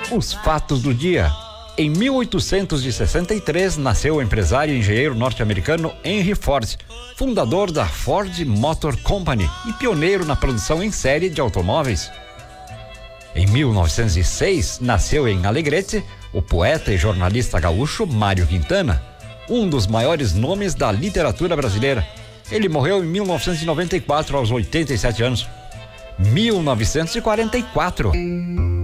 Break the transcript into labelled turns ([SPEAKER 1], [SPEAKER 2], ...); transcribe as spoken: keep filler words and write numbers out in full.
[SPEAKER 1] Os fatos do dia. Em mil oitocentos e sessenta e três, nasceu o empresário e engenheiro norte-americano Henry Ford, fundador da Ford Motor Company e pioneiro na produção em série de automóveis. Em mil novecentos e seis, nasceu em Alegrete o poeta e jornalista gaúcho Mário Quintana, um dos maiores nomes da literatura brasileira. Ele morreu em mil novecentos e noventa e quatro, aos oitenta e sete anos. mil novecentos e quarenta e quatro.